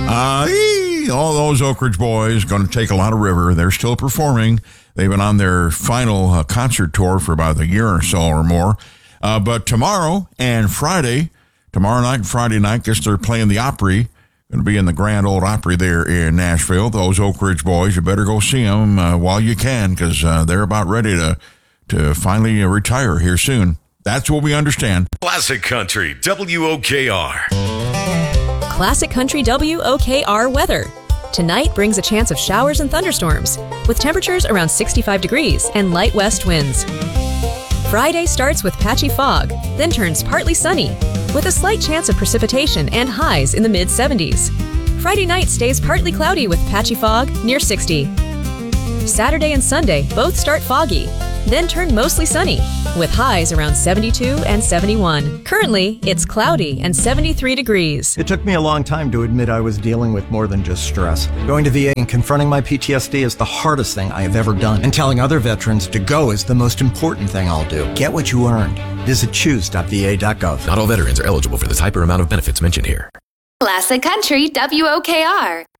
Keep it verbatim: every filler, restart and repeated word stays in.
Uh, ee, all those Oak Ridge boys going to take a lot of river. They're still performing. They've been on their final uh, concert tour for about a year or so or more. Uh, but tomorrow and Friday, tomorrow night and Friday night, guess they're playing the Opry. Going to be in the Grand Ole Opry there in Nashville. Those Oak Ridge boys, you better go see them uh, while you can, because uh, they're about ready to to finally uh, retire here soon. That's what we understand. Classic Country W O K R. Classic Country W O K R weather. Tonight brings a chance of showers and thunderstorms, with temperatures around sixty-five degrees and light west winds. Friday starts with patchy fog, then turns partly sunny, with a slight chance of precipitation and highs in the mid seventies. Friday night stays partly cloudy with patchy fog near sixty. Saturday and Sunday both start foggy, then turn mostly sunny, with highs around seventy-two and seventy-one. Currently, it's cloudy and seventy-three degrees. It took me a long time to admit I was dealing with more than just stress. Going to V A and confronting my P T S D is the hardest thing I have ever done. And telling other veterans to go is the most important thing I'll do. Get what you earned. Visit choose dot v a dot gov. Not all veterans are eligible for the type or amount of benefits mentioned here. Classic Country W O K R.